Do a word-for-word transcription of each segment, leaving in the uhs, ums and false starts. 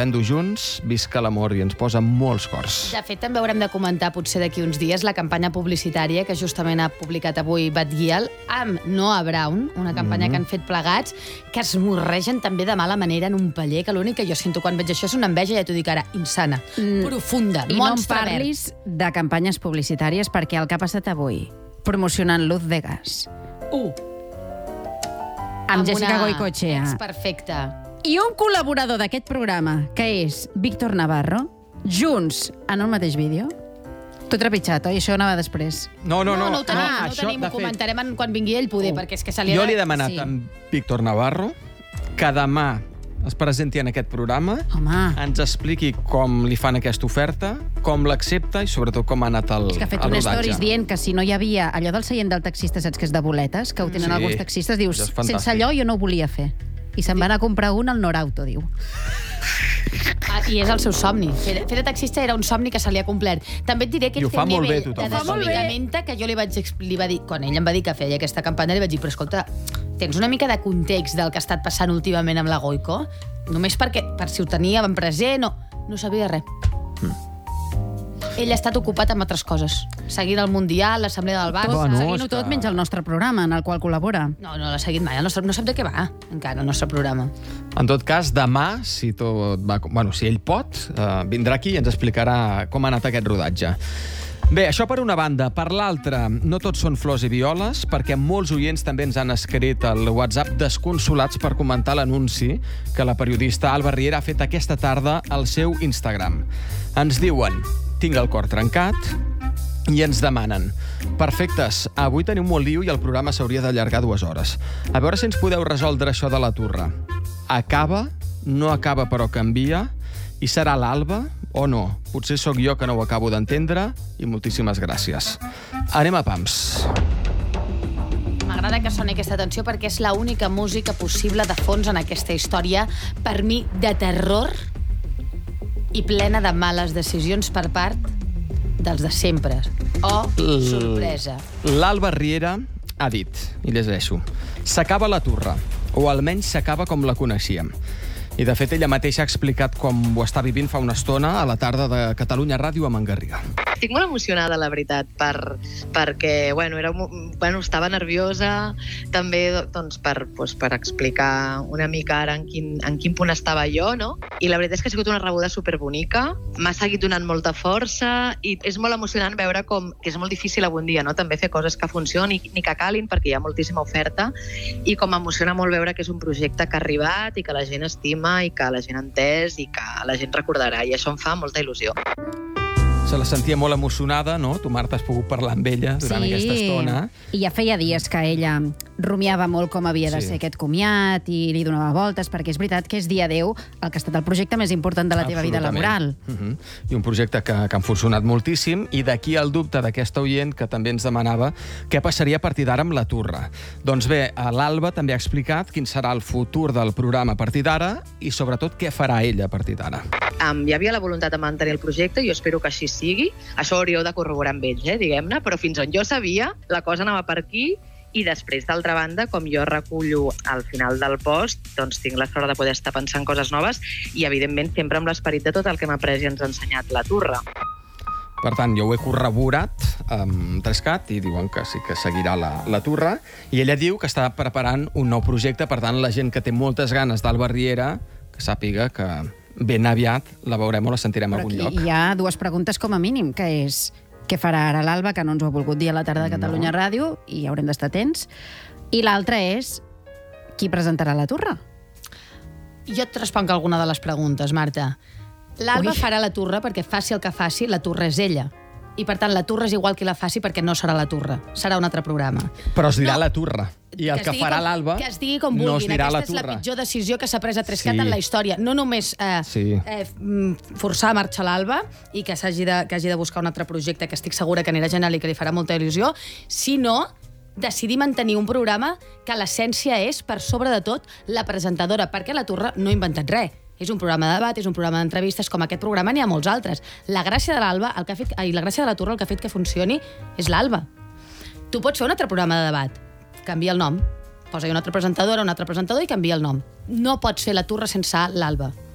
estupendo junts, visca l'amor i ens posa molts cors. De fet, també haurem de comentar, potser d'aquí uns dies, la campanya publicitària que justament ha publicat avui Batguial amb Noah Brown, una campanya mm-hmm. que han fet plegats, que es morregen també de mala manera en un paller, que l'únic que jo sento quan veig això és una enveja, ja t'ho dic ara, insana, mm. profunda, I monstre no em parlis verd. de campanyes publicitàries, perquè el que ha passat avui, promocionant Luz de Gas. Uh. Amb, amb Jessica una Goicoechea. ex perfecta. I un col·laborador d'aquest programa, que és Víctor Navarro, junts en un mateix vídeo. T'ho he trepitjat, oi? Això anava després. No, no, no. No, no ho tenim, no, no, ho, això, tenim de ho fet, comentarem en, quan vingui ell, poder, uh, perquè és que se li ha... Jo li he demanat sí. a Víctor Navarro que demà es presenti en aquest programa, Home. ens expliqui com li fan aquesta oferta, com l'accepta i sobretot com ha anat el, És que ha fet el un rodatge. stories dient que si no hi havia allò del seient del taxista, saps que és de boletes, que ho tenen Sí, alguns taxistes, dius, és fantàstic. sense allò jo no ho volia fer. I se'n van a comprar un al Norauto, diu. Ah, I és el seu somni. Fer, fer de taxista era un somni que se li ha complert. També et diré que I ell ho té fa un molt bé, nivell tothom. de Ho fa molt bé. desubicamenta que jo li vaig, li va dir, quan ell em va dir que feia aquesta campanya, li vaig dir, però escolta, tens una mica de context del que ha estat passant últimament amb la Goico? Només perquè, per si ho tenia en present, no, no sabia res. Mm. Ell ha estat ocupat amb altres coses. Seguint el Mundial, l'Assemblea del Barça... Tot, Bueno, seguint-ho és que- tot menys el nostre programa, en el qual col·labora. No, no l'ha seguit mai. El nostre, no sap de què va, encara, el nostre programa. En tot cas, demà, si tot va... Bueno, si ell pot, eh, vindrà aquí i ens explicarà com ha anat aquest rodatge. Bé, això per una banda. Per l'altra, no tots són flors i violes, perquè molts oients també ens han escrit al WhatsApp desconsolats per comentar l'anunci que la periodista Alba Riera ha fet aquesta tarda al seu Instagram. Ens diuen: tinc el cor trencat, i ens demanen: perfectes, avui teniu molt liu i el programa s'hauria d'allargar dues hores. A veure si ens podeu resoldre això de la turra. Acaba, no acaba però canvia, i serà l'Alba o no? Potser sóc jo que no ho acabo d'entendre, i moltíssimes gràcies. Anem a pams. M'agrada que soni aquesta atenció perquè és l'única música possible de fons en aquesta història, per mi, de terror i plena de males decisions per part dels de sempre. Oh, sorpresa. L'Alba Riera ha dit, i llegeixo: s'acaba la turra, o almenys s'acaba com la coneixíem. I, de fet, ella mateixa ha explicat com ho està vivint fa una estona a la tarda de Catalunya Ràdio a Mangarriga. Estic molt emocionada, la veritat, per, perquè bueno, era, bueno, estava nerviosa, també doncs, per, doncs, per explicar una mica ara en quin, en quin punt estava jo, no? I la veritat és que ha sigut una rebuda superbonica, m'ha seguit donant molta força i és molt emocionant veure com, que és molt difícil avui en dia, no? També fer coses que funcionin ni que calin, perquè hi ha moltíssima oferta, i com emociona molt veure que és un projecte que ha arribat i que la gent estima i que la gent ha entès i que la gent recordarà, i això em fa molta il·lusió. Se la sentia molt emocionada, no? Tu, Marta, has pogut parlar amb ella durant sí. aquesta estona. I ja feia dies que ella rumiava molt com havia de Sí. ser aquest comiat i li donava voltes, perquè és veritat que és dia deu el que ha estat el projecte més important de la teva vida laboral. Uh -huh. I un projecte que, que ha funcionat moltíssim, i d'aquí el dubte d'aquesta oient que també ens demanava què passaria a partir d'ara amb la turra. Doncs bé, l'Alba també ha explicat quin serà el futur del programa a partir d'ara i, sobretot, què farà ella a partir d'ara. Um, hi havia la voluntat de mantenir el projecte, jo espero que així sigui. Això ho hauríeu de corroborar amb ells, eh, diguem-ne, però fins on jo sabia, la cosa anava per aquí, i després, d'altra banda, com jo recullo al final del post, doncs tinc la sort de poder estar pensant coses noves i, evidentment, sempre amb l'esperit de tot el que m'ha après i ens ha ensenyat la turra. Per tant, jo ho he corroborat amb Trescat i diuen que sí que seguirà la, la turra, i ella diu que està preparant un nou projecte. Per tant, la gent que té moltes ganes d'Alba Riera, que sàpiga que ben aviat la veurem o la sentirem a algun lloc. Hi ha dues preguntes com a mínim, que és què farà ara l'Alba, que no ens ho ha volgut dir a la tarda de Catalunya no. Ràdio, i haurem d'estar atents. I l'altra és qui presentarà la turra? Jo et responc alguna de les preguntes, Marta. L'Alba farà la turra perquè faci el que faci, la turra és ella. I, per tant, la turra és igual qui la faci perquè no serà la turra, serà un altre programa. Però es dirà No. la turra. I el que, que farà l'Alba que es digui com no es vulguin. dirà Aquesta la és la turra. pitjor decisió que s'ha pres a Trescat Sí. en la història. No només eh, Sí. eh, forçar a marxar l'Alba i que, s'hagi de, que hagi de buscar un altre projecte que estic segura que anirà genial i que li farà molta il·lusió, sinó decidir mantenir un programa que l'essència és, per sobre de tot, la presentadora, perquè la turra no ha inventat res. És un programa de debat, és un programa d'entrevistes, com aquest programa n'hi ha molts altres. La gràcia de l'Alba, el que ha fet, ai, la gràcia de la turra, el que ha fet que funcioni, és l'Alba. Tu pots fer un altre programa de debat, canvia el nom, posa-hi una altra presentadora, un altre presentador i canvia el nom. No pots fer la turra sense l'Alba.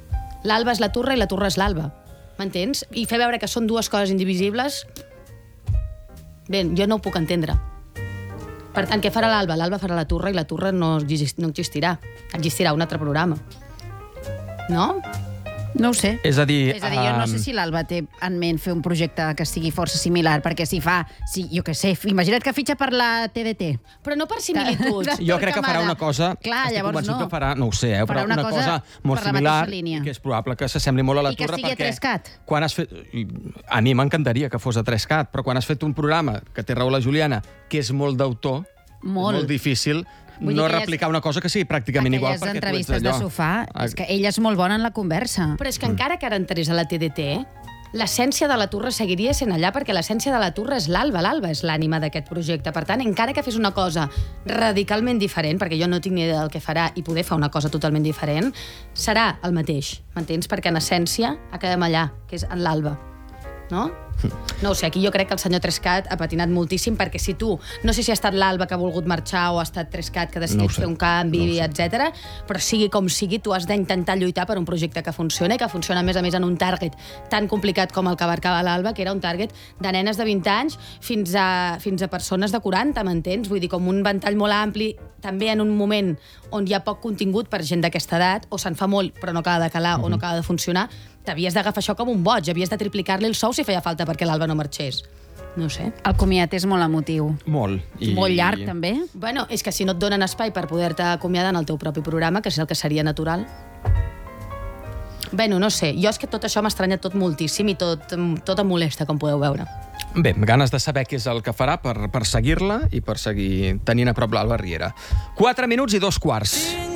L'Alba és la Turra i la Turra és l'Alba. M'entens? I fer veure que són dues coses indivisibles... Bé, jo no ho puc entendre. Per tant, què farà l'Alba? L'Alba farà la Turra i la Turra no existirà. Existirà un altre programa. No? No ho sé. És a dir... És a dir, jo no sé si l'Alba té en ment fer un projecte que sigui força similar, perquè si fa... Si, jo què sé, imagina't que fitxa per la T D T. Però no per similituds. Jo crec que farà una cosa... Clar, estic llavors convençut no. que farà, no ho sé, eh, Farà però una una cosa cosa molt per la similar, mateixa línia. que és probable que s'assembli molt a la I que Turra, sigui a perquè... tres-cat. Quan has fet... A mi m'encantaria que fos a tres-cat, però quan has fet un programa, que té raó la Juliana, que és molt d'autor, Molt. és molt difícil Vull no dir que replicar una cosa que sigui pràcticament igual, Aquelles perquè tu ets entrevistes de allò. sofà, és que ella és molt bona en la conversa. Però és que encara que ara entrés a la T D T, l'essència de la Turra seguiria sent allà, perquè l'essència de la Turra és l'Alba. L'Alba és l'ànima d'aquest projecte. Per tant, encara que fes una cosa radicalment diferent, perquè jo no tinc ni idea del que farà i poder fer una cosa totalment diferent, serà el mateix, m'entens? Perquè en essència acabem allà, que és en l'Alba. No? No ho sé, aquí jo crec que el senyor tres-cat ha patinat moltíssim, perquè si tu, no sé si ha estat l'Alba que ha volgut marxar o ha estat tres-cat que ha decidit No ho sé. fer un canvi, No ho sé. etcètera, però sigui com sigui, tu has d'intentar lluitar per un projecte que funcioni, que funciona a més a més en un target tan complicat com el que abarcava l'Alba, que era un target de nenes de vint anys fins a, fins a persones de quaranta, m'entens? Vull dir, com un ventall molt ampli, també en un moment on hi ha poc contingut per gent d'aquesta edat, o se'n fa molt però no acaba de calar, o no acaba de funcionar, t'havies d'agafar això com un boig, havies de triplicar-li el sou si feia falta perquè l'Alba no marxés. No ho sé. El comiat és molt emotiu. Molt. I... Molt llarg, també. Bueno, és que si no et donen espai per poder-te acomiadar en el teu propi programa, que és el que seria natural... Bueno, no sé. Jo és que tot això m'estranya tot moltíssim i tot, tot em molesta, com podeu veure. Bé, ganes de saber què és el que farà per, per seguir-la i per seguir tenint a prop l'Alba Riera. Quatre minuts i dos quarts.